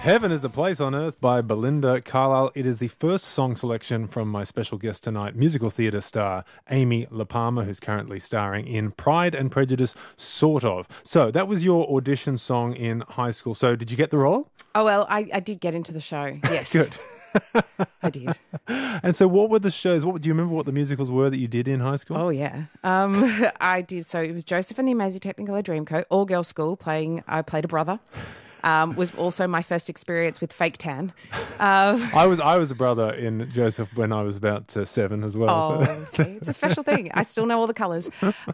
Heaven is a Place on Earth by Belinda Carlisle. It is the first song selection from my special guest tonight, musical theatre star Amy La Palmer, who's currently starring in Pride and Prejudice, sort of. So that was your audition song in high school. So did you get the role? Oh, well, I did get into the show, yes. Good. I did. And so what were the shows? Do you remember what the musicals were that you did in high school? Oh, yeah. I did. So it was Joseph and the Amazing Technicolor Dreamcoat, all-girls school, I played a brother. Was also my first experience with fake tan. I was a brother in Joseph when I was about 7 as well. Oh, see, it's a special thing. I still know all the colours.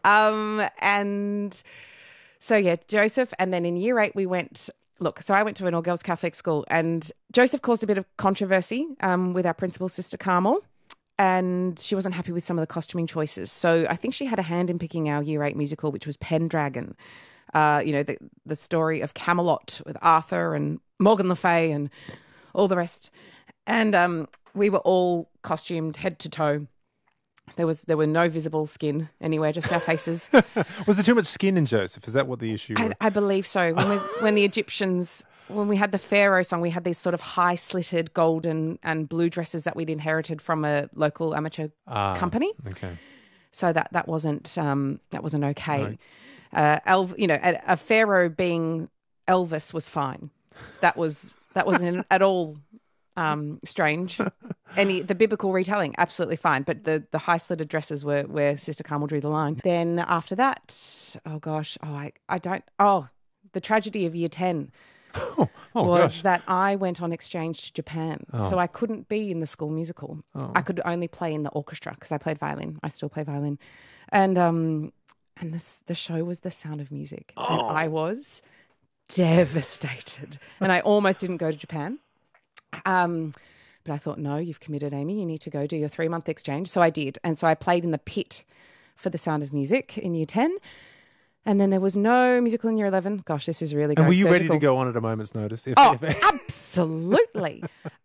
And so, yeah, Joseph. And then in year 8, we went... Look, so I went to an all-girls Catholic school, and Joseph caused a bit of controversy with our principal, Sister Carmel, and she wasn't happy with some of the costuming choices. So I think she had a hand in picking our year 8 musical, which was Pendragon. The story of Camelot with Arthur and Morgan Le Fay and all the rest. And we were all costumed head to toe. There were no visible skin anywhere, just our faces. Was there too much skin in Joseph? Is that what the issue was? I believe so. When the Egyptians, when we had the Pharaoh song, we had these sort of high slitted golden and blue dresses that we'd inherited from a local amateur company. Okay. So that wasn't okay. Right. A Pharaoh being Elvis was fine. That wasn't at all strange. The biblical retelling, absolutely fine. But the high slitted dresses were where Sister Carmel drew the line. Then after that, the tragedy of year 10 was that I went on exchange to Japan. Oh. So I couldn't be in the school musical. Oh. I could only play in the orchestra because I played violin. I still play violin. And the show was The Sound of Music. Oh. And I was devastated. And I almost didn't go to Japan. But I thought, no, you've committed, Amy. You need to go do your 3-month exchange. So I did. And so I played in the pit for The Sound of Music in year 10. And then there was no musical in year 11. Gosh, this is really going. And were you surgical. ready to go on at a moment's notice? Absolutely.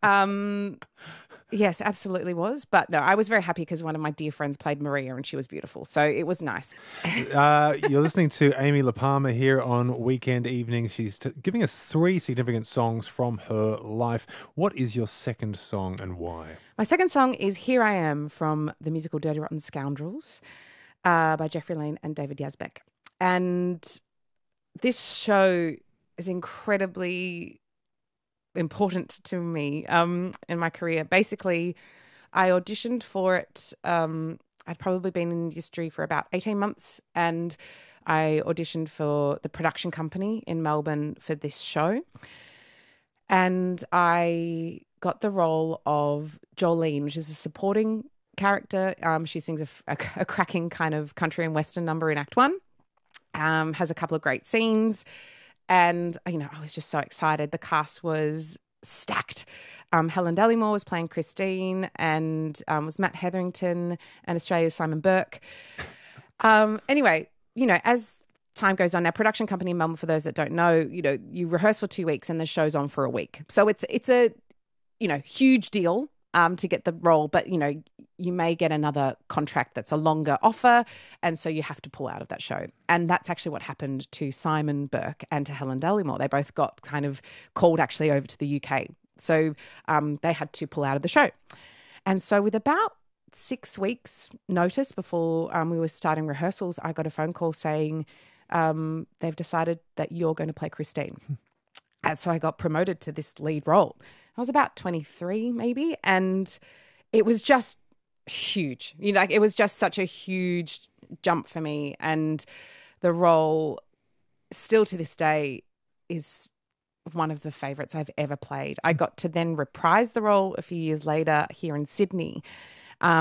Yes, absolutely was. But no, I was very happy because one of my dear friends played Maria and she was beautiful. So it was nice. You're listening to Amy La Palmer here on Weekend Evening. She's giving us 3 significant songs from her life. What is your second song and why? My second song is Here I Am from the musical Dirty Rotten Scoundrels by Jeffrey Lane and David Yazbek. And this show is incredibly important to me in my career. Basically, I auditioned for it. I'd probably been in the industry for about 18 months, and I auditioned for the production company in Melbourne for this show. And I got the role of Jolene, which is a supporting character. She sings a cracking kind of country and western number in Act 1. Has a couple of great scenes. And, I was just so excited. The cast was stacked. Helen Dallimore was playing Christine, and was Matt Hetherington and Australia's Simon Burke. Anyway, as time goes on, our production company in Melbourne, for those that don't know, you rehearse for 2 weeks and the show's on for a week. So it's a, huge deal to get the role, but, you may get another contract that's a longer offer, and so you have to pull out of that show. And that's actually what happened to Simon Burke and to Helen Dallimore. They both got kind of called actually over to the UK. So they had to pull out of the show. And so with about 6 weeks notice before we were starting rehearsals, I got a phone call saying they've decided that you're going to play Christine. And so I got promoted to this lead role. I was about 23 maybe, and it was just huge. It was just such a huge jump for me, and the role still to this day is one of the favourites I've ever played. I got to then reprise the role a few years later here in Sydney at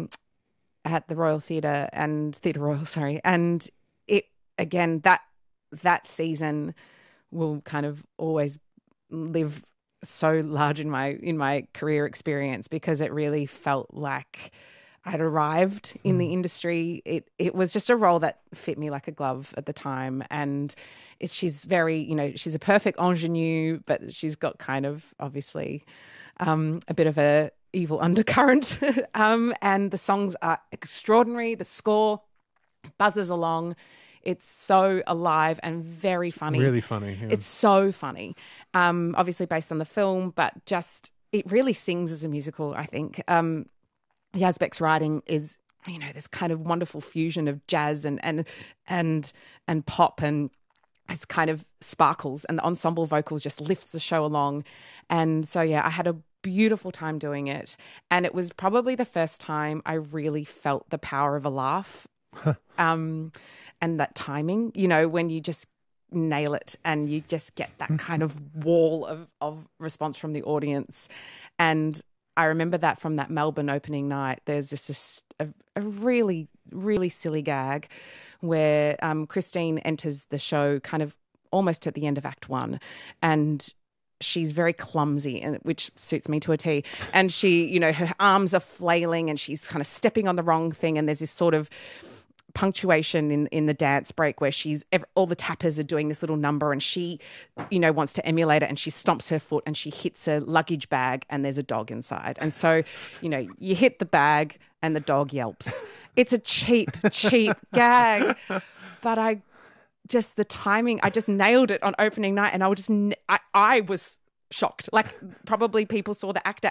the Royal Theatre and Theatre Royal, and it again that season will kind of always live so large in my career experience, because it really felt like I'd arrived in the industry. It was just a role that fit me like a glove at the time, and she's very, she's a perfect ingenue, but she's got kind of obviously a bit of a evil undercurrent, and the songs are extraordinary. The score buzzes along. It's so alive and very funny. Really funny. Yeah. It's so funny. Obviously based on the film, but just it really sings as a musical, I think. Yazbek's writing is, you know, this kind of wonderful fusion of jazz and pop, and it's kind of sparkles, and the ensemble vocals just lifts the show along. And so, yeah, I had a beautiful time doing it. And it was probably the first time I really felt the power of a laugh and that timing, you know, when you just nail it and you just get that kind of wall of response from the audience. And I remember that from that Melbourne opening night, there's just a really, really silly gag where Christine enters the show kind of almost at the end of Act 1, and she's very clumsy, and which suits me to a T. And she, you know, her arms are flailing and she's kind of stepping on the wrong thing, and there's this sort of punctuation in the dance break where all the tappers are doing this little number, and she, you know, wants to emulate it, and she stomps her foot and she hits a luggage bag and there's a dog inside. And so, you know, you hit the bag and the dog yelps. It's a cheap gag, but the timing, I just nailed it on opening night, and I was shocked. Like, probably people saw the actor